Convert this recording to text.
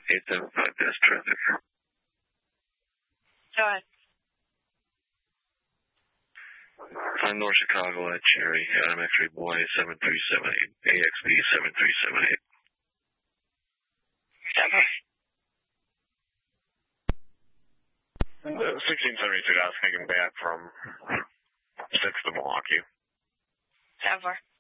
875 dash traffic. Go ahead. I'm North Chicago at Cherry, Adam X-ray Boy 7378, AXB 7378. Denver. 1672 Dallas, taking back from 6th to Milwaukee. Denver.